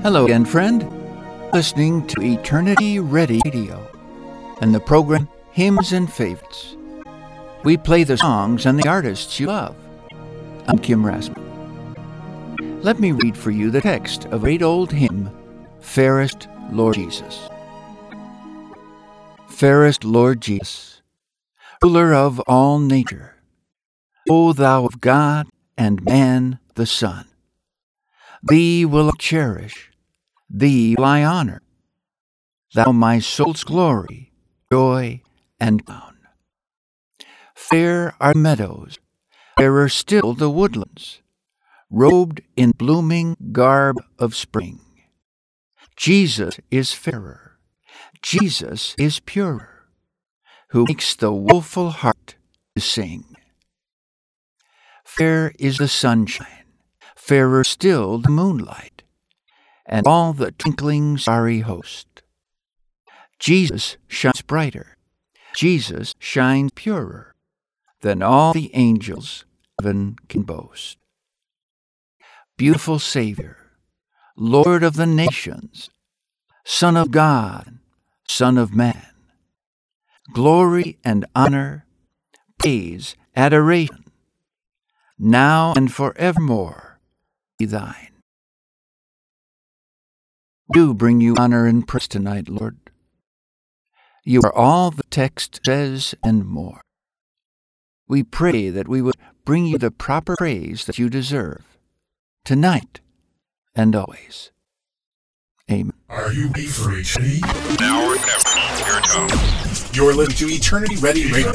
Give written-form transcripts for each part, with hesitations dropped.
Hello again, friend. Listening to Eternity Ready Radio and the program Hymns and Favorites. We play the songs and the artists you love. I'm Kim Rasmussen. Let me read for you the text of a great old hymn, Fairest Lord Jesus. Fairest Lord Jesus, ruler of all nature, O thou of God and man the Son, thee will I cherish, thee will I honor, thou my soul's glory, joy, and crown. Fair are meadows, fairer still the woodlands, robed in blooming garb of spring. Jesus is fairer, Jesus is purer, who makes the woeful heart to sing. Fair is the sunshine, fairer still the moonlight, and all the twinkling starry host. Jesus shines brighter, Jesus shines purer, than all the angels heaven can boast. Beautiful Savior, Lord of the nations, Son of God, Son of man, glory and honor, praise, adoration, now and forevermore be thine. We do bring you honor and praise tonight, Lord. You are all the text says and more. We pray that we would bring you the proper praise that you deserve, tonight and always. Amen. Are you ready for eternity? Now or never. Here it comes. You're listening to Eternity Ready Radio.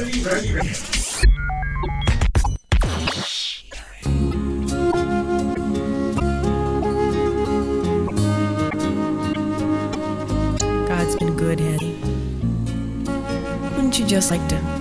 God's been good, Eddie. Wouldn't you just like to